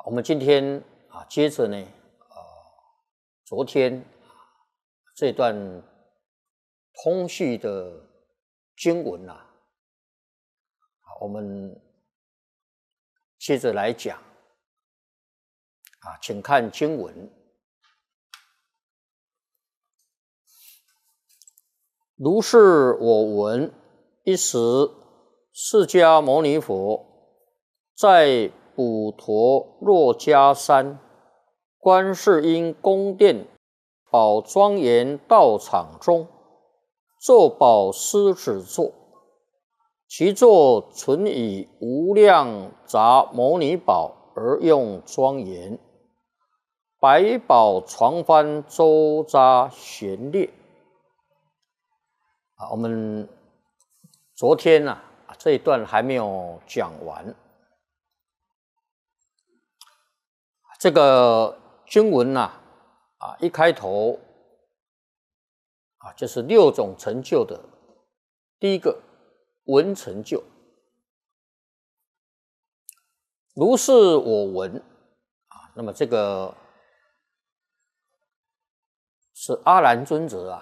我们今天接着呢，昨天这段通序的经文我们接着来讲请看经文。如是我闻，一时释迦牟尼佛在普陀洛迦山观世音宫殿宝庄严道场中，坐宝狮子座，其座纯以无量杂牟尼宝而用庄严，百宝床幡周匝悬列。我们昨天这一段还没有讲完。这个经文一开头就是6种成就的第一个闻成就。如是我闻那么这个是阿难尊者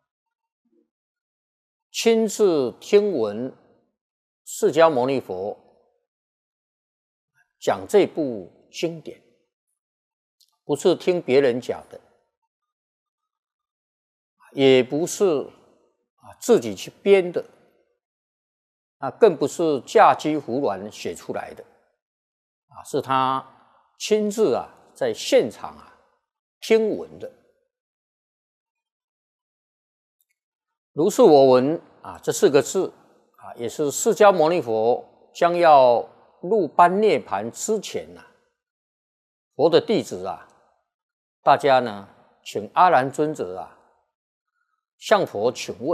亲自听闻释迦牟尼佛讲这部经典，不是听别人讲的，也不是自己去编的，更不是驾机胡乱写出来的，是他亲自在现场听闻的。如是我闻这4个字也是释迦牟尼佛将要入般涅槃之前佛的弟子大家呢请阿难尊者向佛请问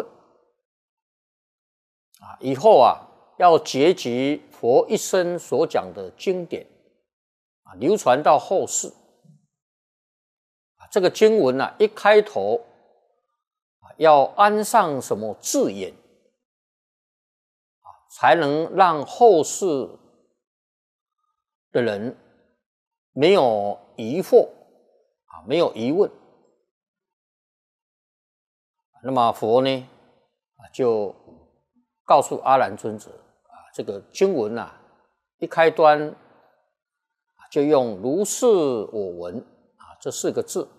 以后要结集佛一生所讲的经典流传到后世。这个经文一开头要安上什么字眼才能让后世的人没有疑惑没有疑问。那么佛呢就告诉阿难尊者这个经文一开端就用如是我闻这4个字。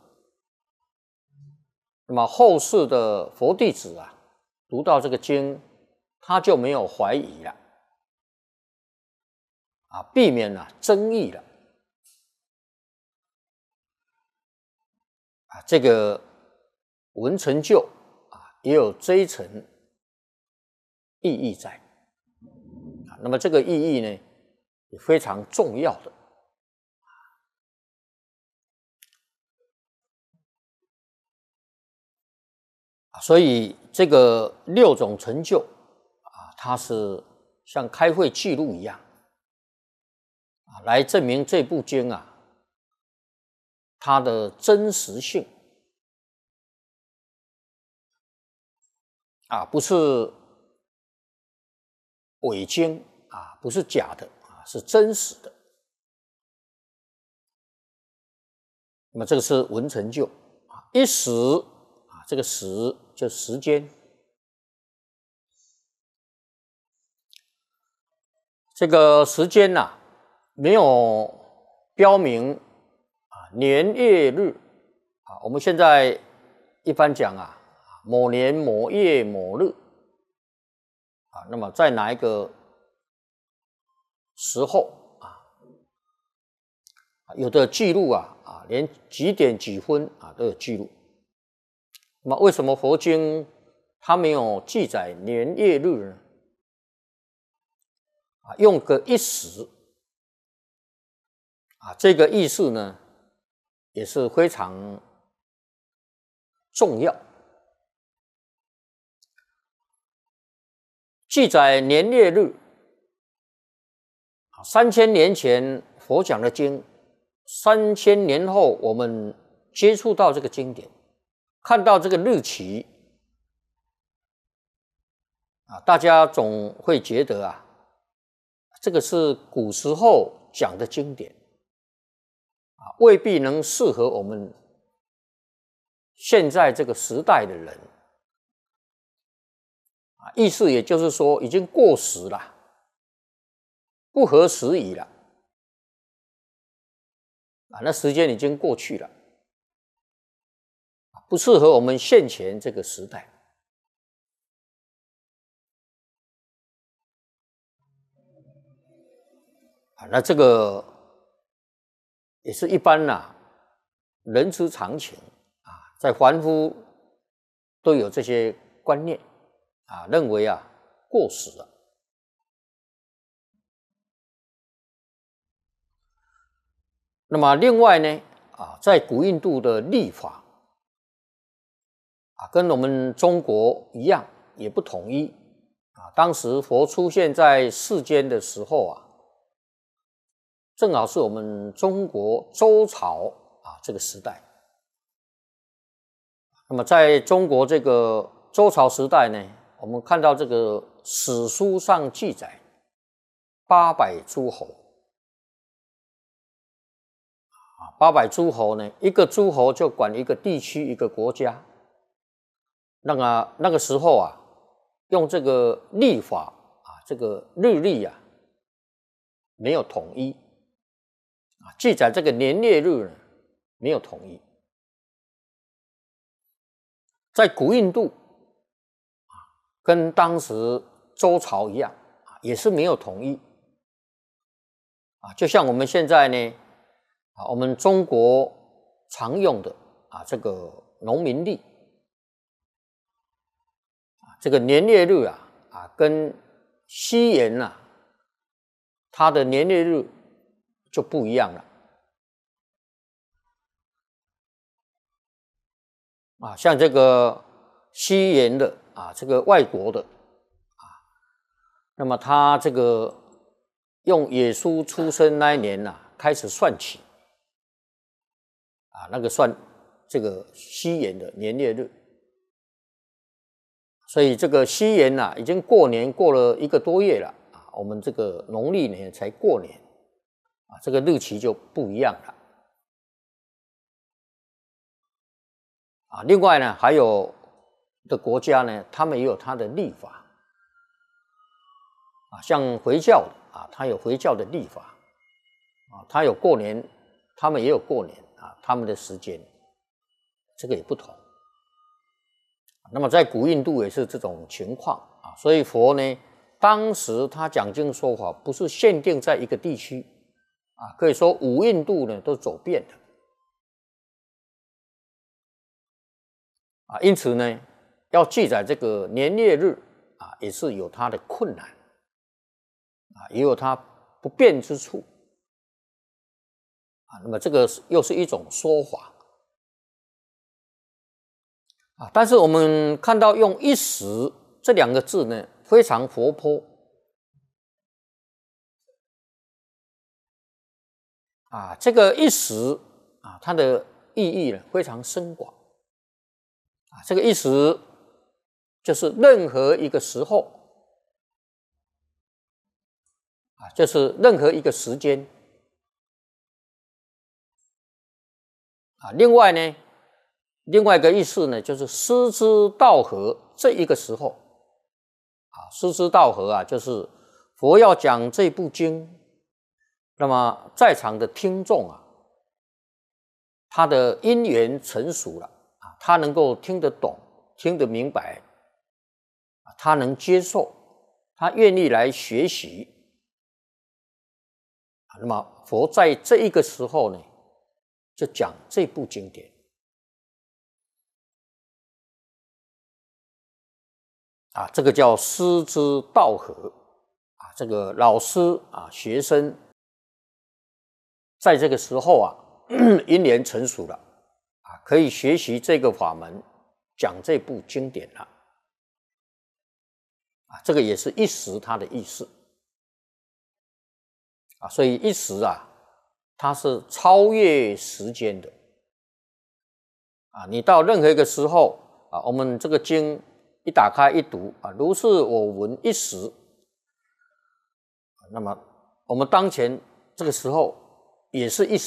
那么后世的佛弟子读到这个经，他就没有怀疑了避免争议了这个闻成就也有这一层意义在那么这个意义呢也非常重要的。所以这个6种成就它是像开会记录一样来证明这部经它的真实性不是伪经不是假的是真实的。那么这个是闻成就一时这个时就时间。这个时间没有标明年月日我们现在一般讲某年某月某日那么在哪一个时候有的记录连几点几分都有记录。那么为什么佛经它没有记载年月日呢？用个一时这个意思呢也是非常重要。记载年月日3000年前佛讲的经，3000年后我们接触到这个经典，看到这个日期大家总会觉得这个是古时候讲的经典未必能适合我们现在这个时代的人啊，意思也就是说已经过时了，不合时宜了啊，那时间已经过去了，不适合我们现前这个时代啊，那这个也是一般人之常情啊，在凡夫都有这些观念啊，认为过时了。那么另外呢在古印度的历法跟我们中国一样，也不统一当时佛出现在世间的时候正好是我们中国周朝这个时代。那么在中国这个周朝时代呢，我们看到这个史书上记载800诸侯800诸侯呢，一个诸侯就管一个地区一个国家。那个时候用这个历法这个日历没有统一记载这个年月日呢没有统一。在古印度跟当时周朝一样也是没有统一就像我们现在呢我们中国常用的这个农民历这个年月日跟西元它的年月日就不一样了像这个西元的这个外国的那么他这个用耶稣出生那一年开始算起那个算这个西元的年月日，所以这个西元已经过年过了1个多月了我们这个农历年才过年这个日期就不一样了另外呢，还有的国家呢，他们也有他的历法像回教的他有回教的历法他有过年，他们也有过年他们的时间这个也不同。那么在古印度也是这种情况所以佛呢，当时他讲经说法不是限定在一个地区可以说五印度呢都走遍了因此呢，要记载这个年月日也是有它的困难也有它不便之处那么这个又是一种说法但是我们看到用一时这2个字呢，非常活泼这个一时它的意义呢非常深广这个一时就是任何一个时候就是任何一个时间另外呢，另外一个意思呢，就是师之道合这一个时候师之道合就是佛要讲这部经，那么在场的听众他的因缘成熟了他能够听得懂听得明白他能接受他愿意来学习那么佛在这一个时候呢就讲这部经典这个叫师之道合这个老师学生在这个时候因缘成熟了可以学习这个法门讲这部经典了这个也是一时它的意思所以一时它是超越时间的你到任何一个时候我们这个经一打开一读如是我闻一时那么我们当前这个时候也是一时